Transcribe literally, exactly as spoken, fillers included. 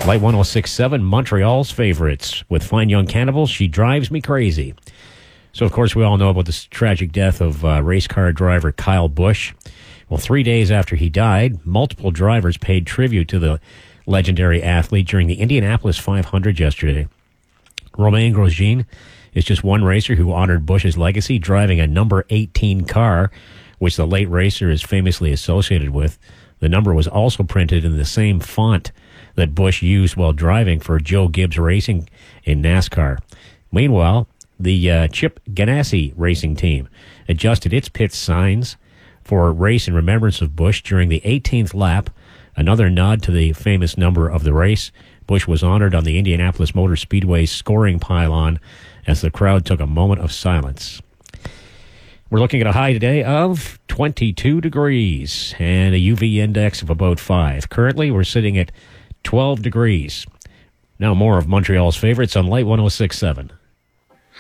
Light one oh six point seven, Montreal's favorites. With Fine Young Cannibals, She Drives Me Crazy. So, of course, we all know about the tragic death of uh, race car driver Kyle Busch. Well, three days after he died, multiple drivers paid tribute to the legendary athlete during the Indianapolis five hundred yesterday. Romain Grosjean is just one racer who honored Busch's legacy, driving a number eighteen car, which the late racer is famously associated with. The number was also printed in the same font that Busch used while driving for Joe Gibbs Racing in NASCAR. Meanwhile, the uh, Chip Ganassi racing team adjusted its pit signs for a race in remembrance of Busch during the eighteenth lap, another nod to the famous number of the race. Busch was honored on the Indianapolis Motor Speedway's scoring pylon as the crowd took a moment of silence. We're looking at a high today of twenty-two degrees and a U V index of about five. Currently, we're sitting at twelve degrees. Now more of Montreal's favorites on Light one oh six point seven.